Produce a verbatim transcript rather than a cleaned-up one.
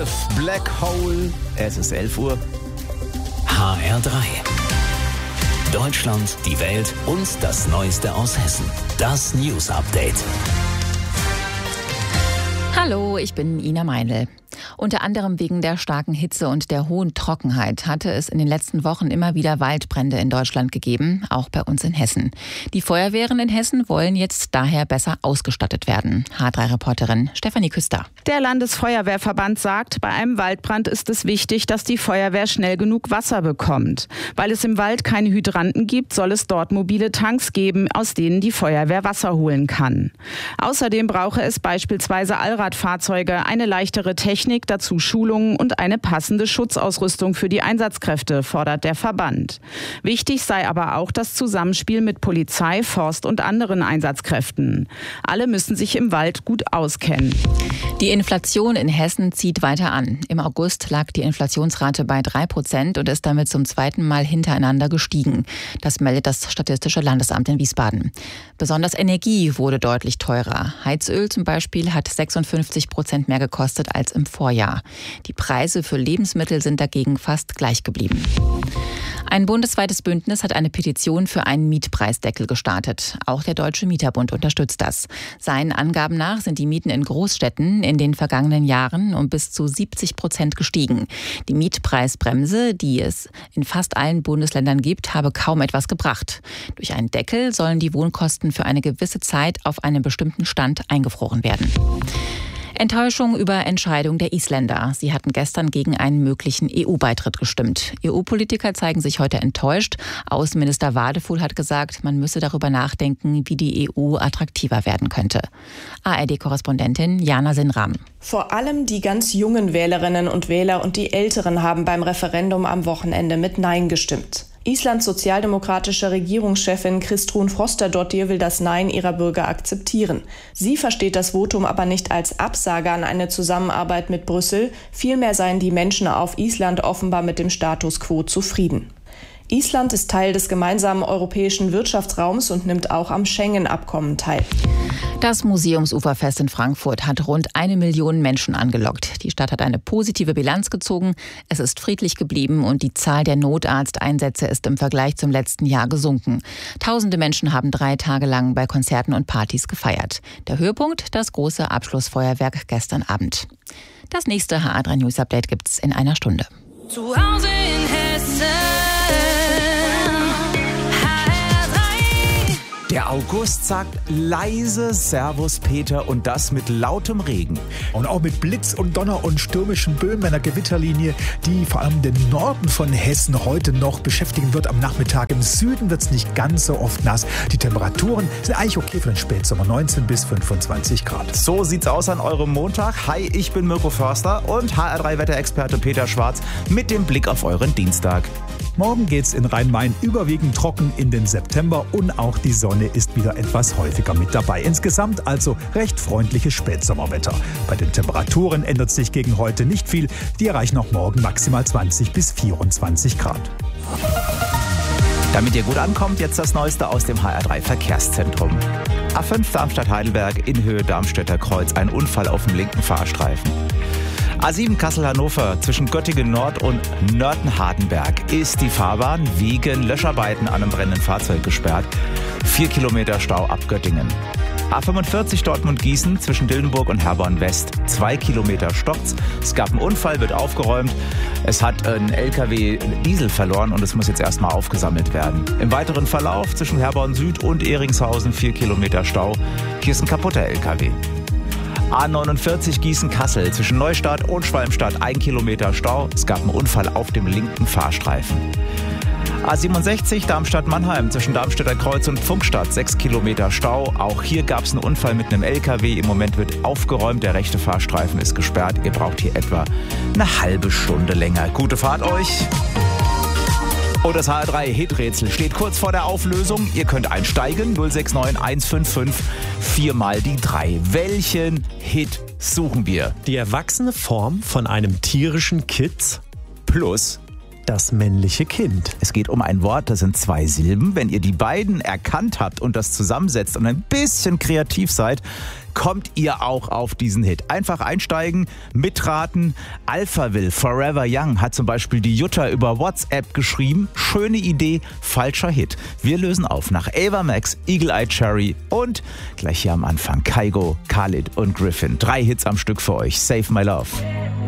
Smith, Black Hole. Es ist elf Uhr. H R drei. Deutschland, die Welt und das Neueste aus Hessen. Das News Update. Hallo, ich bin Ina Meinl. Unter anderem wegen der starken Hitze und der hohen Trockenheit hatte es in den letzten Wochen immer wieder Waldbrände in Deutschland gegeben, auch bei uns in Hessen. Die Feuerwehren in Hessen wollen jetzt daher besser ausgestattet werden. H drei Reporterin Stefanie Küster. Der Landesfeuerwehrverband sagt, bei einem Waldbrand ist es wichtig, dass die Feuerwehr schnell genug Wasser bekommt. Weil es im Wald keine Hydranten gibt, soll es dort mobile Tanks geben, aus denen die Feuerwehr Wasser holen kann. Außerdem brauche es beispielsweise Allradfahrzeuge, eine leichtere Technik, dazu Schulungen und eine passende Schutzausrüstung für die Einsatzkräfte, fordert der Verband. Wichtig sei aber auch das Zusammenspiel mit Polizei, Forst und anderen Einsatzkräften. Alle müssen sich im Wald gut auskennen. Die Inflation in Hessen zieht weiter an. Im August lag die Inflationsrate bei drei Prozent und ist damit zum zweiten Mal hintereinander gestiegen. Das meldet das Statistische Landesamt in Wiesbaden. Besonders Energie wurde deutlich teurer. Heizöl zum Beispiel hat sechsundfünfzig Prozent mehr gekostet als im Vorjahr. Die Preise für Lebensmittel sind dagegen fast gleich geblieben. Ein bundesweites Bündnis hat eine Petition für einen Mietpreisdeckel gestartet. Auch der Deutsche Mieterbund unterstützt das. Seinen Angaben nach sind die Mieten in Großstädten in den vergangenen Jahren um bis zu siebzig Prozent gestiegen. Die Mietpreisbremse, die es in fast allen Bundesländern gibt, habe kaum etwas gebracht. Durch einen Deckel sollen die Wohnkosten für eine gewisse Zeit auf einem bestimmten Stand eingefroren werden. Enttäuschung über Entscheidung der Isländer. Sie hatten gestern gegen einen möglichen E U-Beitritt gestimmt. E U-Politiker zeigen sich heute enttäuscht. Außenminister Wadefuhl hat gesagt, man müsse darüber nachdenken, wie die E U attraktiver werden könnte. A R D-Korrespondentin Jana Sinram. Vor allem die ganz jungen Wählerinnen und Wähler und die Älteren haben beim Referendum am Wochenende mit Nein gestimmt. Islands sozialdemokratische Regierungschefin Kristrún Frostadóttir will das Nein ihrer Bürger akzeptieren. Sie versteht das Votum aber nicht als Absage an eine Zusammenarbeit mit Brüssel. Vielmehr seien die Menschen auf Island offenbar mit dem Status quo zufrieden. Island ist Teil des gemeinsamen europäischen Wirtschaftsraums und nimmt auch am Schengen-Abkommen teil. Das Museumsuferfest in Frankfurt hat rund eine Million Menschen angelockt. Die Stadt hat eine positive Bilanz gezogen. Es ist friedlich geblieben und die Zahl der Notarzteinsätze ist im Vergleich zum letzten Jahr gesunken. Tausende Menschen haben drei Tage lang bei Konzerten und Partys gefeiert. Der Höhepunkt, das große Abschlussfeuerwerk gestern Abend. Das nächste H R drei News Update gibt's in einer Stunde. Zu Hause in Hessen. Der August sagt leise Servus Peter und das mit lautem Regen. Und auch mit Blitz und Donner und stürmischen Böen einer Gewitterlinie, die vor allem den Norden von Hessen heute noch beschäftigen wird am Nachmittag. Im Süden wird es nicht ganz so oft nass. Die Temperaturen sind eigentlich okay für den Spätsommer, neunzehn bis fünfundzwanzig Grad. So sieht's aus an eurem Montag. Hi, ich bin Mirko Förster und H R drei Wetterexperte Peter Schwarz mit dem Blick auf euren Dienstag. Morgen geht's in Rhein-Main überwiegend trocken in den September und auch die Sonne ist wieder etwas häufiger mit dabei. Insgesamt also recht freundliches Spätsommerwetter. Bei den Temperaturen ändert sich gegen heute nicht viel. Die erreichen auch morgen maximal zwanzig bis vierundzwanzig Grad. Damit ihr gut ankommt, jetzt das Neueste aus dem H R drei Verkehrszentrum. A fünf Darmstadt-Heidelberg in Höhe Darmstädter Kreuz. Ein Unfall auf dem linken Fahrstreifen. A sieben Kassel-Hannover zwischen Göttingen-Nord und Nörten-Hardenberg ist die Fahrbahn wegen Löscharbeiten an einem brennenden Fahrzeug gesperrt. Vier Kilometer Stau ab Göttingen. A fünfundvierzig Dortmund-Gießen zwischen Dillenburg und Herborn-West. Zwei Kilometer stockt's. Es gab einen Unfall, wird aufgeräumt. Es hat ein L K W Diesel verloren und es muss jetzt erstmal aufgesammelt werden. Im weiteren Verlauf zwischen Herborn-Süd und Ehringshausen vier Kilometer Stau. Hier ist ein kaputter L K W. A neunundvierzig Gießen-Kassel zwischen Neustadt und Schwalmstadt ein Kilometer Stau. Es gab einen Unfall auf dem linken Fahrstreifen. A siebenundsechzig Darmstadt-Mannheim zwischen Darmstädter Kreuz und Pfungstadt sechs Kilometer Stau. Auch hier gab es einen Unfall mit einem L K W. Im Moment wird aufgeräumt, der rechte Fahrstreifen ist gesperrt. Ihr braucht hier etwa eine halbe Stunde länger. Gute Fahrt euch! Und das H R drei Hit-Rätsel steht kurz vor der Auflösung. Ihr könnt einsteigen. null sechs neun eins fünf fünf vier mal die drei. Welchen Hit suchen wir? Die erwachsene Form von einem tierischen Kitz Plus Das männliche Kind. Es geht um ein Wort, das sind zwei Silben. Wenn ihr die beiden erkannt habt und das zusammensetzt und ein bisschen kreativ seid, kommt ihr auch auf diesen Hit. Einfach einsteigen, mitraten. Alphaville, Forever Young hat zum Beispiel die Jutta über WhatsApp geschrieben. Schöne Idee, falscher Hit. Wir lösen auf nach Ava Max, Eagle Eye Cherry und gleich hier am Anfang Kygo, Khalid und Griffin. Drei Hits am Stück für euch. Save My Love.